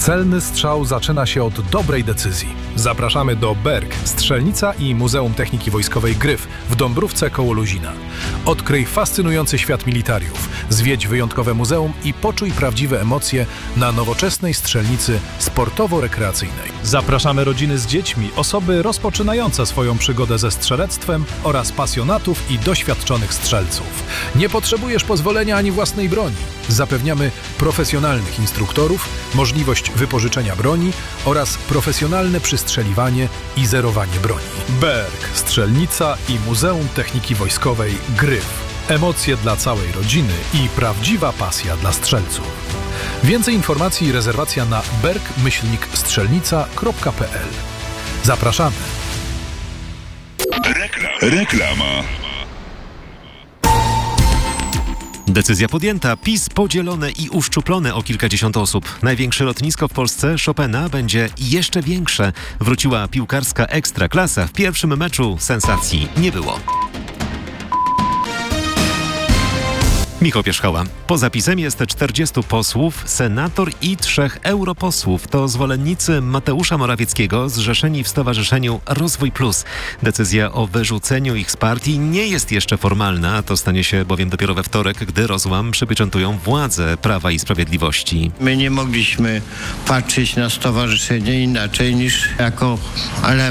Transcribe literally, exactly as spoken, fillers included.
Celny strzał zaczyna się od dobrej decyzji. Zapraszamy do Berk, Strzelnica i Muzeum Techniki Wojskowej Gryf w Dąbrówce koło Luzina. Odkryj fascynujący świat militariów, zwiedź wyjątkowe muzeum i poczuj prawdziwe emocje na nowoczesnej strzelnicy sportowo-rekreacyjnej. Zapraszamy rodziny z dziećmi, osoby rozpoczynające swoją przygodę ze strzelectwem oraz pasjonatów i doświadczonych strzelców. Nie potrzebujesz pozwolenia ani własnej broni. Zapewniamy profesjonalnych instruktorów, możliwość wypożyczenia broni oraz profesjonalne przystrzeliwanie i zerowanie broni. Berk, Strzelnica i Muzeum Techniki Wojskowej Gryf. Emocje dla całej rodziny i prawdziwa pasja dla strzelców. Więcej informacji i rezerwacja na berk myślnik strzelnica kropka p l. Zapraszamy. Reklama. Decyzja podjęta. PiS podzielone i uszczuplone o kilkadziesiąt osób. Największe lotnisko w Polsce, Chopina, będzie jeszcze większe. Wróciła piłkarska ekstraklasa. W pierwszym meczu sensacji nie było. Michał Pierzchała. Poza PiS-em jest czterdziestu posłów, senator i trzech europosłów. To zwolennicy Mateusza Morawieckiego zrzeszeni w Stowarzyszeniu Rozwój Plus. Decyzja o wyrzuceniu ich z partii nie jest jeszcze formalna. To stanie się bowiem dopiero we wtorek, gdy rozłam przypieczętują władze Prawa i Sprawiedliwości. My nie mogliśmy patrzeć na stowarzyszenie inaczej niż jako ale